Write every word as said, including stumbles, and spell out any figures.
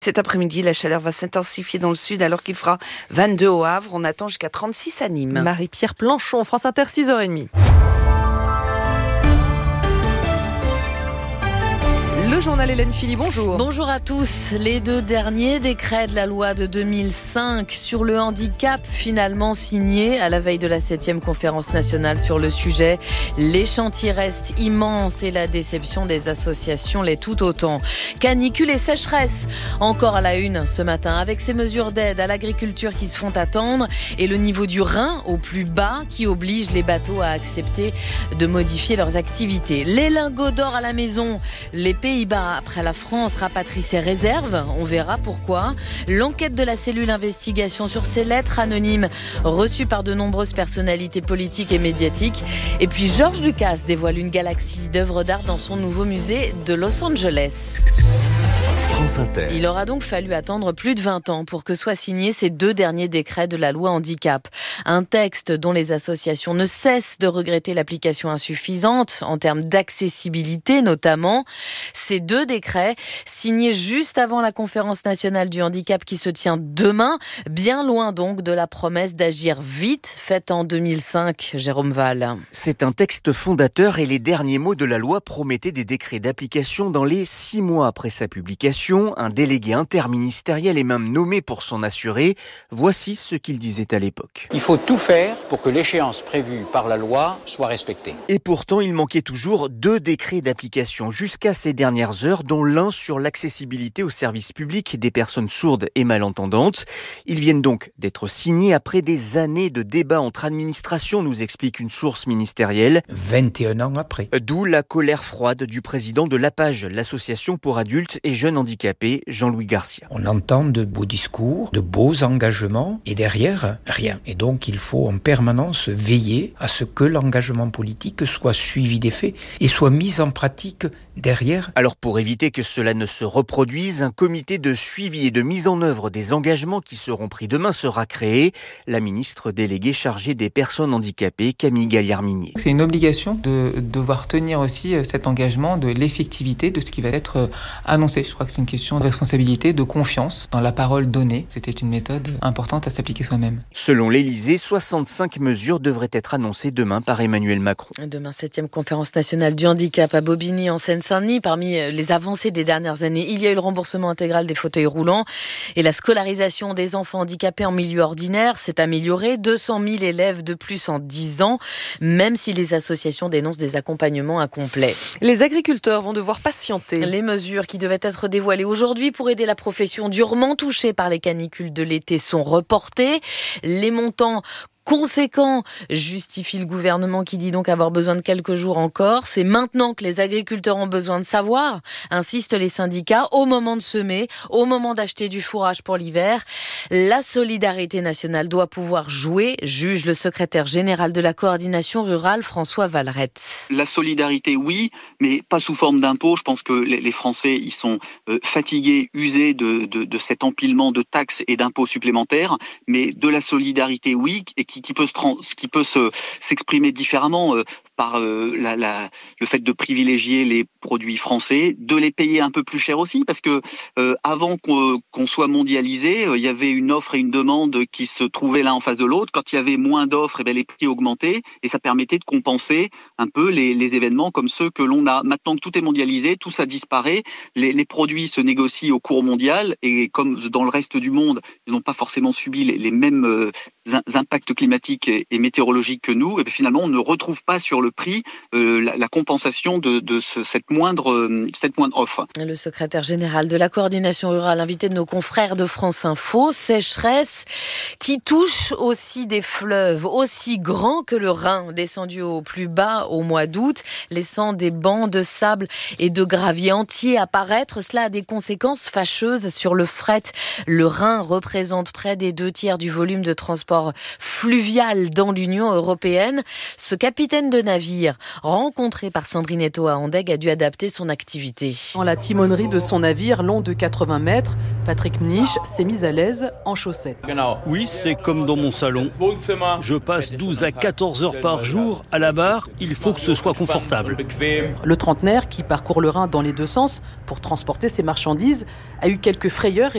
Cet après-midi, la chaleur va s'intensifier dans le sud alors qu'il fera vingt-deux au Havre. On attend jusqu'à trente-six à Nîmes. Marie-Pierre Planchon, France Inter, six heures trente. Le journal Hélène Philly, bonjour. Bonjour à tous. Les deux derniers décrets de la loi de deux mille cinq sur le handicap finalement signés à la veille de la septième conférence nationale sur le sujet. Les chantiers restent immenses et la déception des associations l'est tout autant. Canicule et sécheresse, encore à la une ce matin, avec ces mesures d'aide à l'agriculture qui se font attendre et le niveau du Rhin au plus bas qui oblige les bateaux à accepter de modifier leurs activités. Les lingots d'or à la maison, les pays Pays-Bas, après la France, rapatrie ses réserves. On verra pourquoi. L'enquête de la cellule investigation sur ces lettres anonymes reçues par de nombreuses personnalités politiques et médiatiques. Et puis Georges Lucas dévoile une galaxie d'œuvres d'art dans son nouveau musée de Los Angeles. France Inter. Il aura donc fallu attendre plus de vingt ans pour que soient signés ces deux derniers décrets de la loi handicap. Un texte dont les associations ne cessent de regretter l'application insuffisante en termes d'accessibilité notamment. Ces deux décrets signés juste avant la conférence nationale du handicap qui se tient demain, bien loin donc de la promesse d'agir vite faite en deux mille cinq, Jérôme Val. C'est un texte fondateur et les derniers mots de la loi promettaient des décrets d'application dans les six mois après sa publication. Un délégué interministériel est même nommé pour s'en assurer. Voici ce qu'il disait à l'époque. Il faut tout faire pour que l'échéance prévue par la loi soit respectée. Et pourtant, il manquait toujours deux décrets d'application jusqu'à ces dernières heures, dont l'un sur l'accessibilité aux services publics des personnes sourdes et malentendantes. Ils viennent donc d'être signés après des années de débats entre administrations, nous explique une source ministérielle. vingt et un ans après. D'où la colère froide du président de l'A P A G, l'association pour adultes et jeunes handicapés, Jean-Louis Garcia. On entend de beaux discours, de beaux engagements, et derrière, rien. Et donc, il faut en permanence veiller à ce que l'engagement politique soit suivi des faits et soit mis en pratique derrière. Alors, pour éviter que cela ne se reproduise, un comité de suivi et de mise en œuvre des engagements qui seront pris demain sera créé. La ministre déléguée chargée des personnes handicapées, Camille Galliard-Minier. C'est une obligation de devoir tenir aussi cet engagement de l'effectivité de ce qui va être annoncé. Je crois que c'est une question de responsabilité, de confiance dans la parole donnée. C'était une méthode importante à s'appliquer soi-même. Selon l'Élysée, soixante-cinq mesures devraient être annoncées demain par Emmanuel Macron. Demain, septième conférence nationale du handicap à Bobigny, en Seine-Saint-Denis. Parmi les avancées des dernières années, il y a eu le remboursement intégral des fauteuils roulants et la scolarisation des enfants handicapés en milieu ordinaire s'est améliorée. deux cent mille élèves de plus en dix ans, même si les associations dénoncent des accompagnements incomplets. Les agriculteurs vont devoir patienter. Les mesures qui devaient être dévoilées aujourd'hui pour aider la profession durement touchée par les canicules de l'été sont reportées. Les montants conséquent, justifie le gouvernement qui dit donc avoir besoin de quelques jours encore. C'est maintenant que les agriculteurs ont besoin de savoir, insistent les syndicats, au moment de semer, au moment d'acheter du fourrage pour l'hiver. La solidarité nationale doit pouvoir jouer, juge le secrétaire général de la coordination rurale, François Vallerette. La solidarité, oui, mais pas sous forme d'impôt. Je pense que les Français, ils sont fatigués, usés de, de, de cet empilement de taxes et d'impôts supplémentaires, mais de la solidarité, oui, et qui, qui peut se trans, qui peut se s'exprimer différemment euh, par euh, la, la, le fait de privilégier les produits français, de les payer un peu plus cher aussi, parce que euh, avant qu'on, qu'on soit mondialisé, euh, il y avait une offre et une demande qui se trouvaient l'un en face de l'autre. Quand il y avait moins d'offres, eh bien, les prix augmentaient et ça permettait de compenser un peu les, les événements comme ceux que l'on a. Maintenant que tout est mondialisé, tout ça disparaît, les, les produits se négocient au cours mondial et comme dans le reste du monde, ils n'ont pas forcément subi les, les mêmes euh, impacts climatiques et, et météorologiques que nous, et bien, finalement on ne retrouve pas sur le prix euh, la, la compensation de, de ce, cette, moindre, euh, cette moindre offre. Le secrétaire général de la coordination rurale, invité de nos confrères de France Info, sécheresse qui touche aussi des fleuves aussi grands que le Rhin, descendu au plus bas au mois d'août, laissant des bancs de sable et de gravier entiers apparaître. Cela a des conséquences fâcheuses sur le fret. Le Rhin représente près des deux tiers du volume de transport fluvial dans l'Union européenne. Ce capitaine de navire navire rencontré par Sandrine Eto à Andeg a dû adapter son activité. Dans la timonerie de son navire long de quatre-vingts mètres, Patrick Mnich s'est mis à l'aise en chaussettes. Oui, c'est comme dans mon salon. Je passe douze à quatorze heures par jour à la barre. Il faut que ce soit confortable. Le trentenaire, qui parcourt le Rhin dans les deux sens pour transporter ses marchandises, a eu quelques frayeurs